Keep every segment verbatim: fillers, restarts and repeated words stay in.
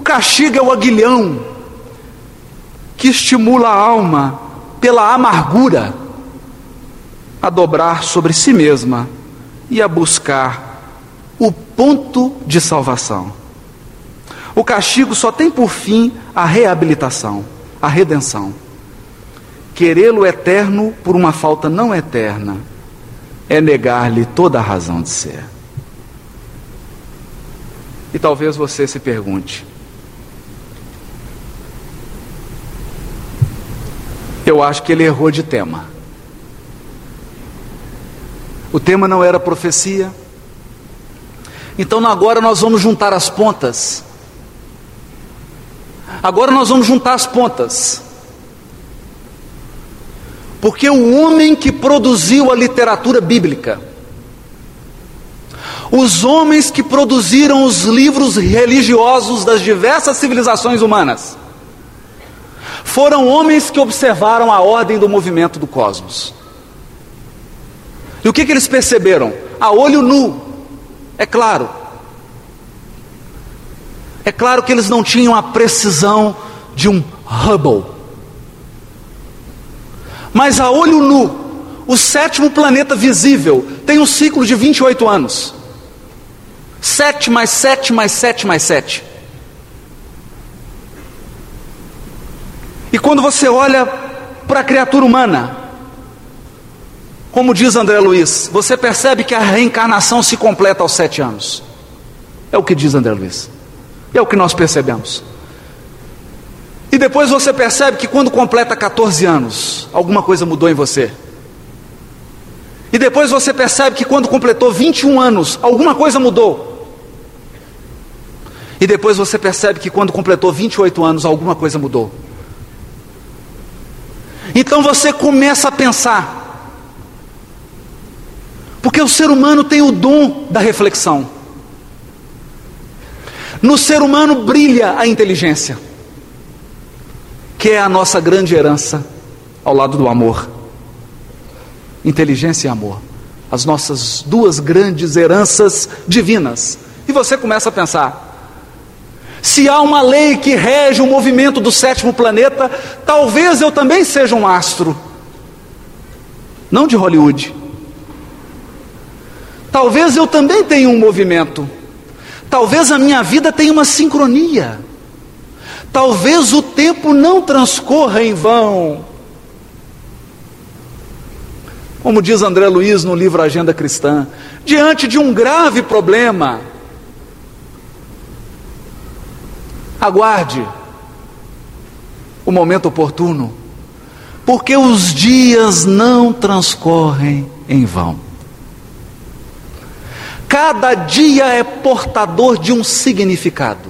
castigo é o aguilhão que estimula a alma pela amargura a dobrar sobre si mesma e a buscar o ponto de salvação. O castigo só tem por fim a reabilitação, a redenção. Querê-lo eterno por uma falta não eterna é negar-lhe toda a razão de ser. E talvez você se pergunte: eu acho que ele errou de tema. O tema não era profecia. Então agora nós vamos juntar as pontas. Agora nós vamos juntar as pontas. Porque o homem que produziu a literatura bíblica, os homens que produziram os livros religiosos das diversas civilizações humanas, foram homens que observaram a ordem do movimento do cosmos. E o que, que eles perceberam? A olho nu, é claro. É claro que eles não tinham a precisão de um Hubble. Mas a olho nu, o sétimo planeta visível tem um ciclo de vinte e oito anos. Sete mais sete mais sete mais sete. E quando você olha para a criatura humana, como diz André Luiz, você percebe que a reencarnação se completa aos sete anos. É o que diz André Luiz. É o que nós percebemos. E depois você percebe que quando completa catorze anos, alguma coisa mudou em você. E depois você percebe que quando completou vinte e um anos, alguma coisa mudou. E depois você percebe que quando completou vinte e oito anos, alguma coisa mudou. Então você começa a pensar, porque o ser humano tem o dom da reflexão. No ser humano brilha a inteligência, que é a nossa grande herança ao lado do amor. Inteligência e amor, as nossas duas grandes heranças divinas. E você começa a pensar, se há uma lei que rege o movimento do sétimo planeta, talvez eu também seja um astro, não de Hollywood. Talvez eu também tenha um movimento. Talvez a minha vida tenha uma sincronia. Talvez o tempo não transcorra em vão. Como diz André Luiz no livro Agenda Cristã, diante de um grave problema, aguarde o momento oportuno, porque os dias não transcorrem em vão. Cada dia é portador de um significado.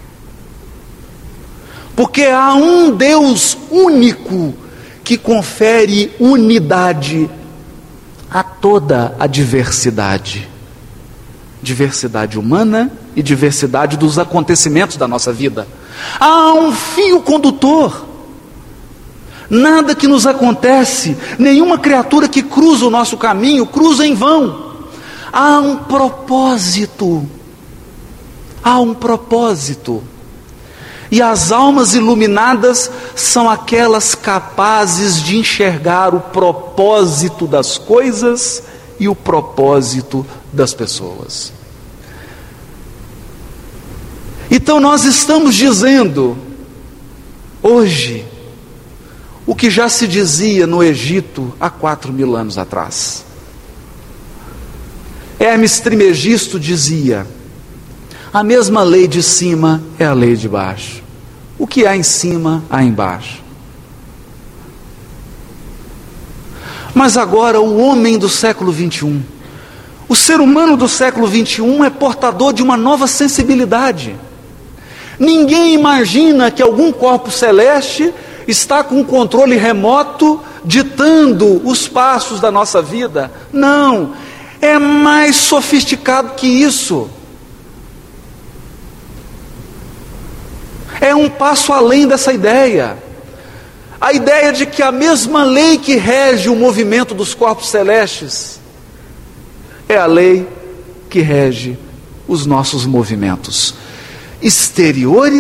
Porque há um Deus único que confere unidade a toda a diversidade. Diversidade humana e diversidade dos acontecimentos da nossa vida. Há um fio condutor. Nada que nos acontece, nenhuma criatura que cruza o nosso caminho, cruza em vão. Há um propósito. Há um propósito. E as almas iluminadas são aquelas capazes de enxergar o propósito das coisas e o propósito das pessoas. Então nós estamos dizendo hoje o que já se dizia no Egito há quatro mil anos atrás. Hermes Trismegisto dizia: a mesma lei de cima é a lei de baixo. O que há em cima, há embaixo. Mas agora o homem do século vinte e um, o ser humano do século vinte e um é portador de uma nova sensibilidade. Ninguém imagina que algum corpo celeste está com um controle remoto ditando os passos da nossa vida. Não, é mais sofisticado que isso. É um passo além dessa ideia. A ideia de que a mesma lei que rege o movimento dos corpos celestes é a lei que rege os nossos movimentos exteriores